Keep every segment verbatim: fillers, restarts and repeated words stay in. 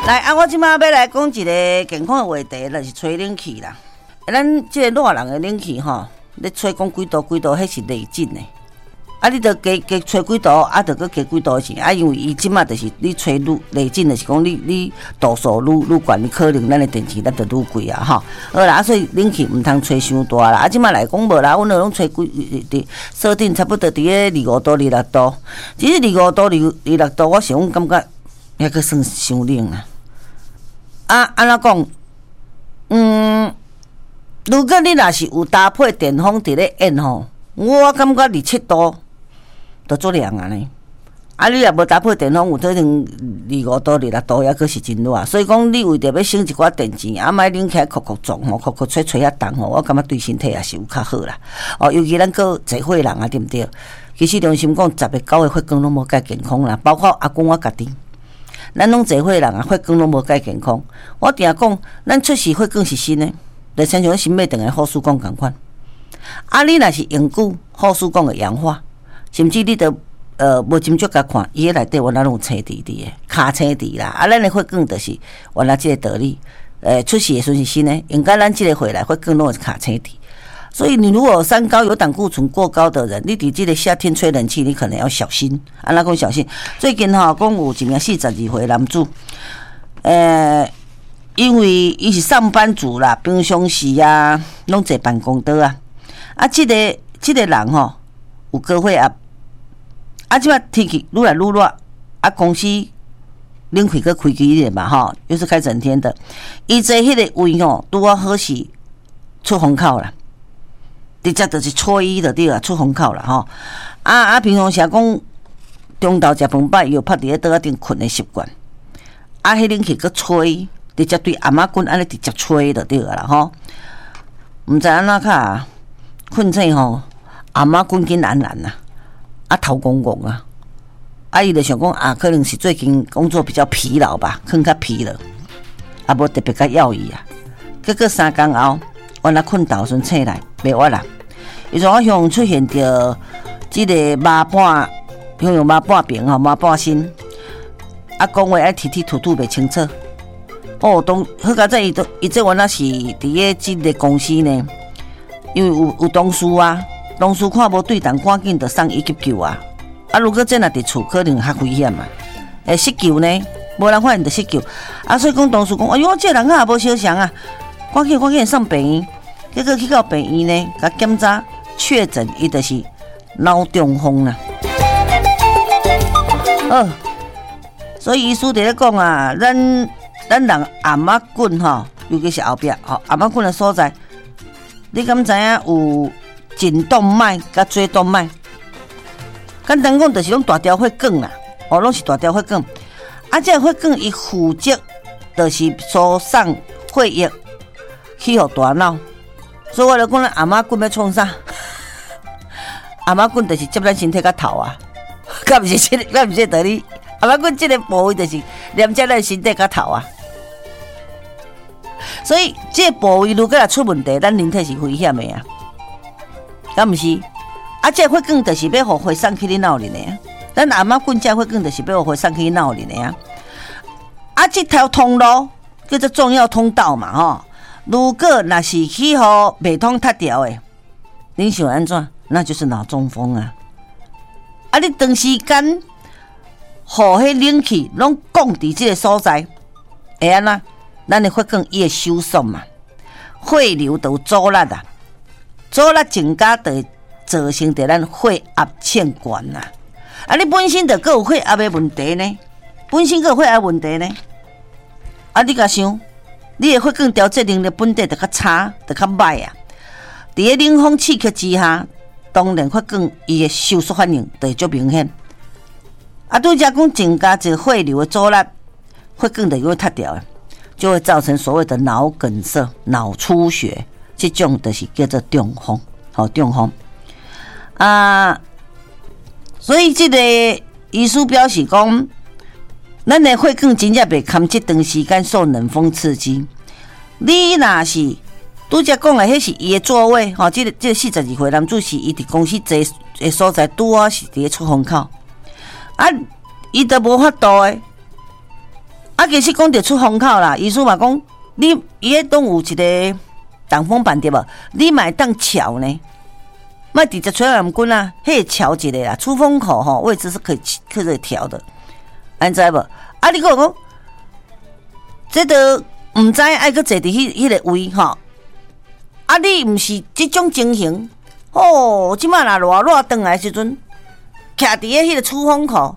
来啊！我即马要来讲一个健康的话题，就是吹冷气啦。咱即个热人的冷气吼，你吹讲几度几度，迄是内进的。啊，你着加加吹几度，啊，着搁加几度钱。啊，因为伊即马就是你吹愈内进，就是讲你你度数愈愈悬，你可能咱的电池咱着愈贵啊，吼。好啦，所以冷气毋通吹伤大啦。啊，即马来讲无啦，阮拢吹几伫设定差不多伫个二五度、二六度。其实二五度、二二六度，我是讲感觉还阁算伤冷啦。啊，安怎讲？嗯，如果你若是有搭配电风伫咧演吼，我感觉二七度都足凉啊呢。啊，你若无搭配电风，有可能二五度、二六度，抑阁是真热。所以讲，你为着要省一寡电钱，啊，莫冷起来酷酷重吼，酷酷吹吹遐重吼，我感觉对身体也是有较好啦。哦，尤其咱个坐伙人啊，对毋对？其实良心讲，十个九个血管拢无介健康啦，包括阿公我家己。咱拢坐伙人啊，血管拢无介健康。我定讲，咱出事血管是新的，就亲像新买顿的护士讲共款。啊，你若是用久，护士讲会氧化，甚至你着呃无斟酌甲看，伊迄内底原来拢有青滴滴的，卡青滴啦。啊，咱的血管就是原来即个道理。诶，出事的时阵是新的，应该咱即个回来血管拢会卡青滴。所以你如果三高有胆固醇过高的人，你伫这个夏天吹冷气，你可能要小心。安怎讲小心？最近吼讲有一名四十二岁男子，呃，因为伊是上班族啦，平常时啊拢坐办公桌啊，啊，这个这个人吼有高血压，啊，即摆天气愈来愈热，啊，公司冷气搁开机一点嘛吼，又是开整天的，伊坐迄个位吼，拄啊好是出风口啦。直接就是吹伊就对啦，出风口啦吼。啊啊，平常时讲中昼食饭饱，又趴伫咧桌仔顶困的习惯。啊，迄冷气搁吹，直接对阿妈棍安尼直接吹就对啦吼。毋知安怎卡困醒吼，阿妈棍紧难难呐，啊头公公啊，啊伊就想讲啊，可能是最近工作比较疲劳吧，困较疲了，啊无特别甲要伊啊。结果三工后，原来困倒时醒来，袂活啦。伊从我向出现着即个麻半，向用麻半边吼，麻半身，啊讲话爱提提吐吐袂清楚。哦，当好佳在伊都伊这原来是伫个即个公司呢，因为有有同事啊，同事看无对等，赶紧就送伊急救啊。啊，如果真若伫厝，可能较危险啊。诶，失救呢，无人发现就失救。啊，所以讲同事讲，哎哟，这个人啊也无小伤啊，赶紧赶紧送病院。结果去到病院呢，甲检查。确诊伊就是脑中风啦，哦，所以医师伫咧讲啊，咱咱人阿妈棍吼，尤其是后壁吼阿妈棍的所在，你敢知影有颈动脉甲椎动脉？简单讲就是拢大条血管啦，哦，拢是大条血管。啊，这个血管伊负责就是输送血液去互大脑，所以我就讲咱阿妈棍要创啥？阿妈棍就是接咱身体甲头啊，甲毋是这个，甲毋是这道理。阿妈棍这个部位就是连接咱身体甲头啊，所以这个部位如果若出问题，咱人体是危险的啊，敢毋是？啊，这个血管就是要互血送去你脑里的啊，咱阿妈棍这个血管就是要互血送去你脑里的啊。啊，这条通路叫做重要通道嘛，吼。如果若是去互袂通塌掉的，你想安怎？那就是脑中风啊！啊，你长时间，互迄冷气拢降伫即个所在，会安怎？咱的血管伊会收缩嘛，血流就有阻力啊，阻力增加就会造成着咱血压欠悬呐。啊，你本身就阁有血压的问题呢，本身阁有血压问题呢。啊，你甲想，你的血管调节能力本地就较差，就较歹啊。伫个冷风刺激之下，当然血管伊的收缩反应就会足明显。啊，拄则讲增加一个血流的阻力，血管就会塌掉，就会造成所谓的脑梗塞、脑出血，这种就是叫做中风，好、哦、中风啊。所以这个医师表示讲，咱的血管真正袂堪这长时间受冷风刺激。你若是拄则讲的，迄是伊的座位，吼、哦，这个这个四十二岁男子是伊伫公司坐的所在，拄啊是伫个出风口，啊，伊都无法度的， 啊，其实讲着出风口啦，意思嘛讲，你伊迄拢有一个挡风板对无？你买当桥呢？卖直接吹南棍啊，迄个桥一个啦，出风口吼位置是可以可以调的，安知无？啊，你讲讲，这都毋知爱搁坐伫迄迄个位吼，啊，你毋是即种情形，哦，即摆若热热转来时阵，徛伫个迄个出风口。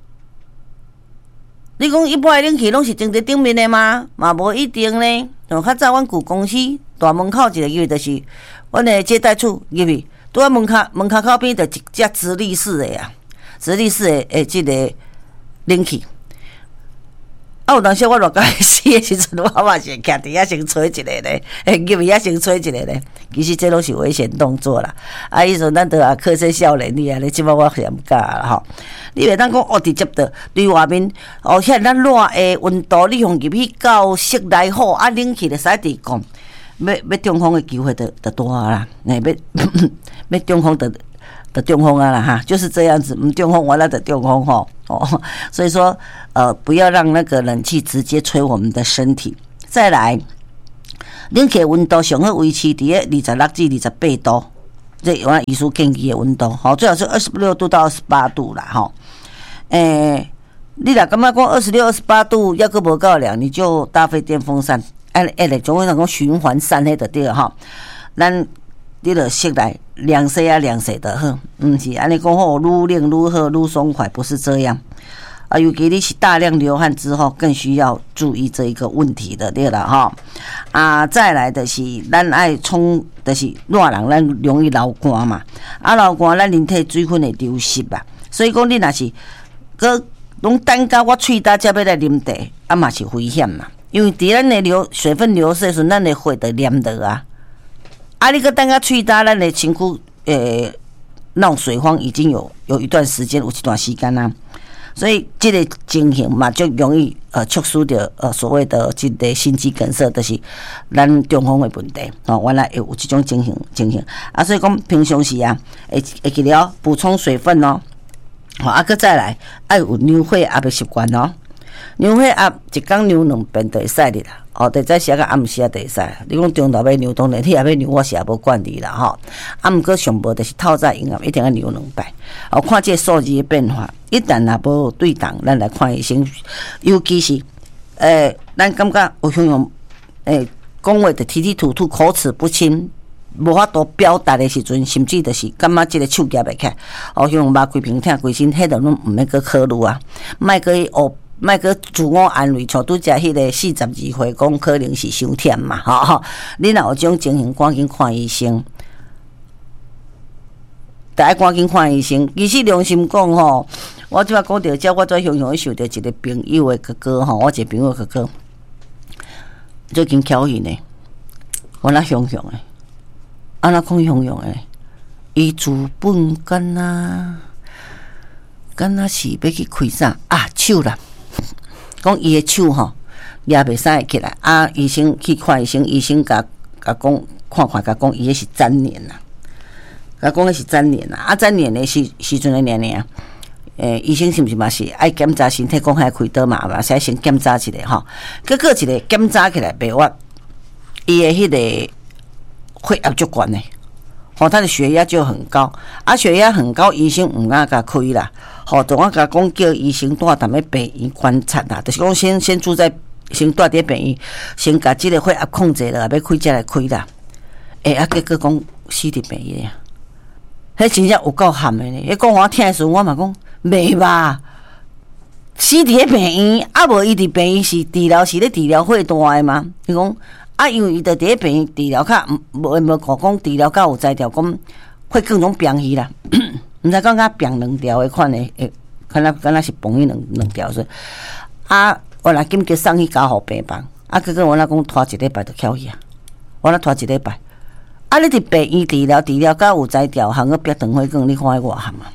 你讲一般的冷气拢是装伫顶面的吗？嘛无一定呢。像较早阮旧公司大门口一个入就是阮的接待处入去，拄啊门口门口口边就一只直立式的啊，直立式的诶，即个冷气。啊，有当时我热到死的时阵，我嘛是徛伫遐先吹一个咧，诶，入去遐先吹一个咧。其实这拢是危险动作啦。啊，伊说咱都啊科学少年，你啊，你即摆我是唔敢啦吼。你袂当讲哦，直接的对外面哦，遐咱热的温度，你用入去到室内好，啊，冷气就使伫讲，要要中风的机会就就大啦。哎，要要中风的。的中风啊啦哈，就是这样子，嗯，中风完了的中风吼哦，所以说呃，不要让那个冷气直接吹我们的身体。再来，冷气温度上好维持伫个二十六至二十八度，这我医师建议的温度，好，最好是二十六度到二十八度啦，吼。诶、欸，你若感觉讲二十六、二十八度要个无够凉，你就搭配电风扇，按按咧，总会讲循环扇迄个对哈，咱。你著室内凉洗啊凉洗的好，毋是安尼讲吼，愈冷愈好愈爽快，不是这样。啊，尤其你是大量流汗之后，更需要注意这一个问题的，对啦哈。啊，再来的是咱爱冲，就是热人咱容易流汗嘛，啊流汗咱人体水分会流失嘛，所以讲你若是搁拢等到我喙焦才要来啉茶，啊嘛是危险嘛，因为伫咱的流水分流失的时阵，咱的血就黏着啊。啊！你个等下喙焦，咱的身躯诶，闹水荒已经有有一段时间，有一段时间啦，所以这个情形嘛，就容易呃促使着呃所谓的这个心肌梗塞，就是咱中风的问题哦。原来有这种情形情形啊，所以讲平常时啊，会会记得补充水分哦。好，啊，搁再来爱有牛血压的习惯哦。牛血压一天牛两遍就会使哩啦。哦，得早时啊，暗时啊，就会使。你讲中昼要牛，当然你也要牛，我是也无管你啦吼。啊，毋过上无就是透早营养一定要牛两摆。哦，看这数字的变化，一旦若无对当，咱来看医生。尤其是，诶、欸，咱感觉有像用，诶，讲话就提提吐吐，口齿不清，无法度表达的时阵，甚至就是感觉即个手夹袂起来，哦，像肉规平疼规身，迄个拢毋免去考虑啊，莫去学。莫去自我安慰，像拄则迄个四十二岁讲可能是伤忝嘛，吼、吼！你若有种情形，赶紧看医生，得爱赶紧看医生。其实良心讲吼，我即摆讲到遮，我最雄雄想到一个朋友的哥哥吼，我一个朋友哥哥最近巧运的，我那雄雄的，安那讲雄雄的，伊资本干那干那是要去开啥啊？手啦！讲伊的手吼也袂使起来啊！医生去看医生，医生甲甲讲看看，甲讲伊个是粘连啦，甲讲个是粘连啦。啊，粘连的时时阵的年龄，诶、欸，医生是毋是嘛是爱检查身体，讲遐开刀嘛嘛，使先检查一下吼。结果一个检查起来袂屈，伊的迄个血压足悬诶，吼，他的血压就很高，啊，血压很高，医生毋敢甲开啦。吼，就我甲讲叫医生带踮咧病院观察啦，就是讲先先住在先带伫病院，先甲即个血压控制了，要开才来开啦。诶、欸，啊，结果讲死伫病院啊，迄真正有够含的呢。伊讲我听的时候，我嘛讲袂吧，死伫咧病院，啊无伊伫病院是治疗是咧治疗血大的嘛？伊讲啊，因为伊伫伫病院治疗较无无讲讲治疗较有才调，讲血更拢平去啦。毋知讲甲平两条的款的，诶，敢若敢若是崩去两两条说，啊，我若紧急送去加护病房，啊，结果我若讲拖一礼拜就翘去啊，我若拖一礼拜，啊，你伫病院治疗治疗甲有才调，行个逼长血管，你看迄外含啊？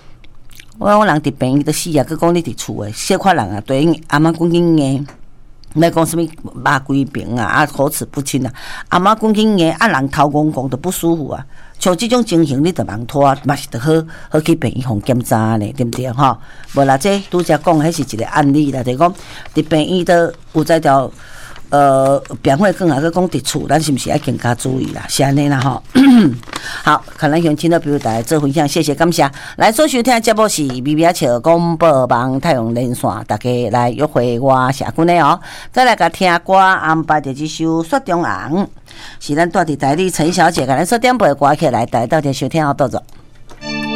我讲人伫病院都死啊，佮讲你伫厝诶，小可人啊，对因阿妈讲紧硬， 来讲什么肉规平啊，啊口齿不清啊，阿妈讲紧个，啊人头公公都不舒服啊。像这种情形，你得忙拖，嘛是得好好去病院互检查呢，对不对吼？无啦，这拄则讲，迄是一个案例啦，就是讲伫病院都有在条呃病会更啊，佮讲伫厝，咱是毋是要更加注意啦？是安尼啦吼。好，看咱乡亲的朋友大家做分享，谢谢感谢。来所收听的节目是咪咪笑广播网太阳连线，大家来约会我社群的哦。再来甲听歌，安排着这首《雪中红》，是咱住伫台里陈小姐甲咱所点播的歌曲来，大家到底收听好多少？